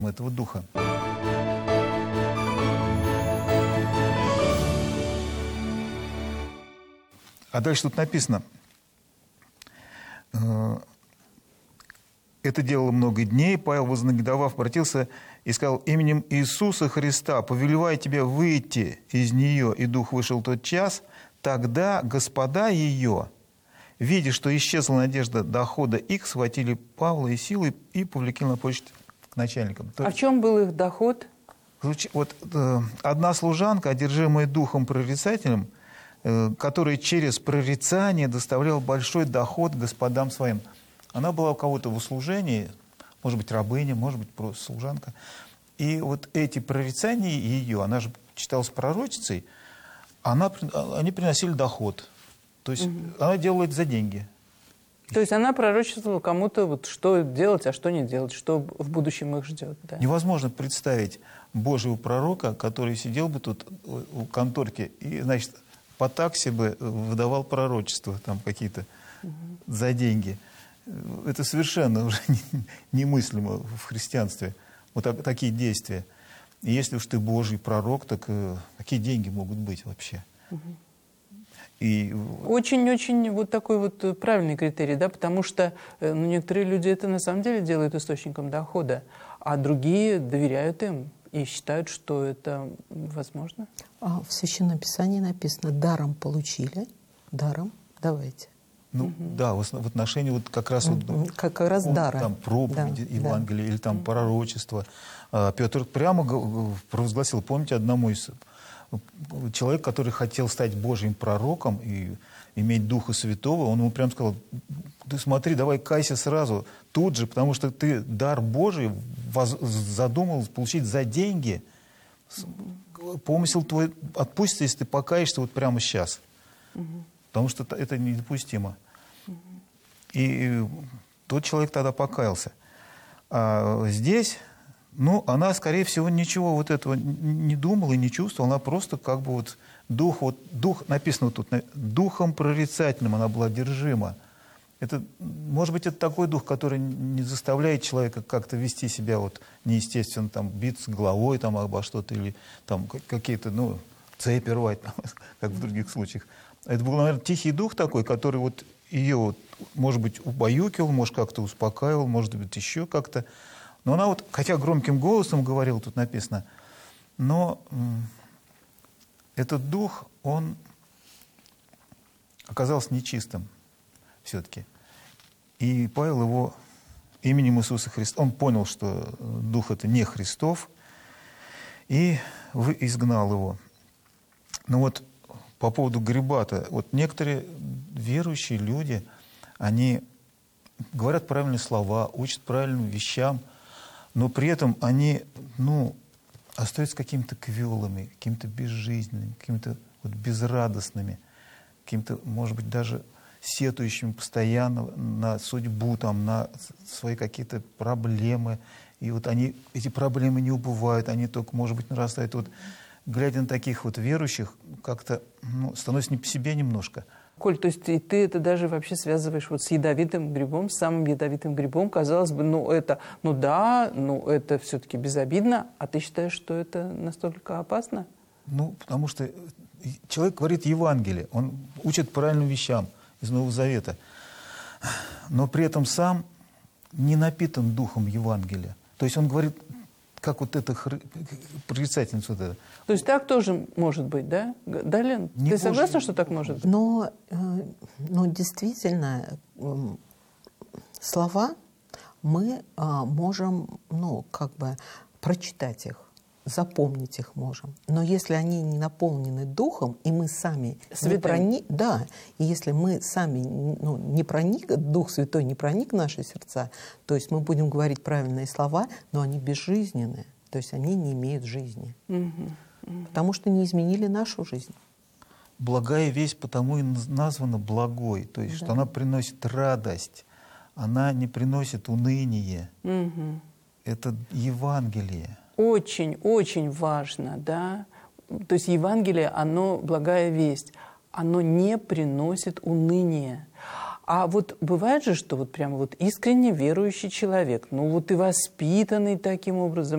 этого духа. А дальше тут написано: это делало много дней, Павел, вознегодовав, обратился и сказал: именем Иисуса Христа повелеваю тебе выйти из нее. И дух вышел тот час. Тогда господа ее, видя, что исчезла надежда дохода их, схватили Павла и силой и повлекли на почту к начальникам. А в чем был их доход? Вот одна служанка, одержимая духом прорицательным, которая через прорицание доставляла большой доход господам своим. Она была у кого-то в услужении, может быть, рабыня, может быть, просто служанка. И вот эти прорицания ее, она же читалась пророчицей, они приносили доход. То есть она делала это за деньги. То есть она пророчествовала кому-то, вот, что делать, а что не делать, что в будущем их ждет. Да? Невозможно представить Божьего пророка, который сидел бы тут у конторки и, значит, по такси бы выдавал пророчества там какие-то за деньги. Это совершенно уже немыслимо в христианстве. Вот такие действия. И если уж ты Божий пророк, так какие деньги могут быть вообще? И... Очень-очень вот такой вот правильный критерий, да, потому что некоторые люди это на самом деле делают источником дохода, а другие доверяют им и считают, что это возможно. В Священном Писании написано: даром получили, даром давайте. Ну да, в отношении вот как раз вот, как раз дара. Там проповеди, да, Евангелия, или там пророчество. Петр прямо провозгласил, помните, одному из человек, который хотел стать Божьим пророком и иметь Духа Святого, он ему прямо сказал: ты смотри, давай кайся сразу, тут же, потому что ты дар Божий задумал получить за деньги. Помысел твой отпустится, если ты покаешься вот прямо сейчас. Потому что это недопустимо. И тот человек тогда покаялся. А здесь, ну, она, скорее всего, ничего вот этого не думала и не чувствовала. Она просто как бы дух, написано тут, духом прорицательным она была одержима. Это, может быть, это такой дух, который не заставляет человека как-то вести себя вот неестественно, там, биться головой там, обо что-то, или там какие-то, ну, цепи рвать, там, как в других случаях. Это был, наверное, тихий дух такой, который вот ее, вот, может быть, убаюкивал, может, как-то успокаивал, может быть, еще как-то. Но она вот, хотя громким голосом говорила, тут написано, но этот дух, он оказался нечистым все-таки. И Павел его именем Иисуса Христа, он понял, что дух это не Христов, и изгнал его. Ну вот, по поводу греба-то, вот некоторые верующие люди, они говорят правильные слова, учат правильным вещам, но при этом они, ну, остаются какими-то квелыми, какими-то безжизненными, какими-то вот безрадостными, какими-то, может быть, даже сетующими постоянно на судьбу, там, на свои какие-то проблемы. И вот эти проблемы не убывают, они только, может быть, нарастают. Вот, глядя на таких вот верующих, как-то становится не по себе немножко. Коль, то есть и ты это даже вообще связываешь вот с ядовитым грибом, с самым ядовитым грибом. Казалось бы, это все-таки безобидно, а ты считаешь, что это настолько опасно? Ну, потому что человек говорит Евангелие, он учит правильным вещам из Нового Завета, но при этом сам не напитан духом Евангелия. То есть он говорит, как вот это прорицательница вот это. То есть так тоже может быть, да? Да, Лен? Ты согласна, что так может быть? Но действительно, слова мы можем, прочитать их, запомнить их можем. Но если они не наполнены духом, и мы сами и если мы сами не проник, Дух Святой не проник в наши сердца, то есть мы будем говорить правильные слова, но они безжизненные, то есть они не имеют жизни. Потому что не изменили нашу жизнь. Благая весть потому и названа благой, то есть что она приносит радость, она не приносит уныние. Это Евангелие. Очень-очень важно, да. То есть Евангелие, оно, благая весть, оно не приносит уныния. А вот бывает же, что вот прямо вот искренне верующий человек, и воспитанный таким образом,